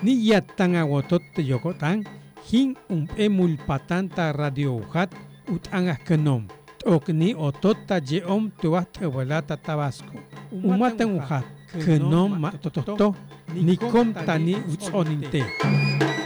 Ni yatan awotot yokotan, hin emul patanta radio ujat utangah kenom. Okni otota jeom tuah tewalata Tabasco. Umatan ujat kenom mak tototo nikom tani utsoninte.